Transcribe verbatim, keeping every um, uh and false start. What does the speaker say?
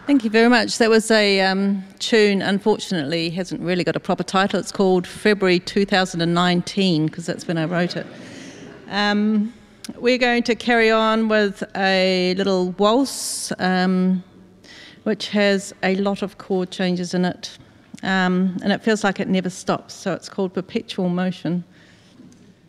Thank you very much. That was a um, tune, unfortunately, hasn't really got a proper title. It's called February two thousand nineteen, because that's when I wrote it. Um, we're going to carry on with a little waltz, um, which has a lot of chord changes in it. Um, and it feels like it never stops, so it's called Perpetual Motion.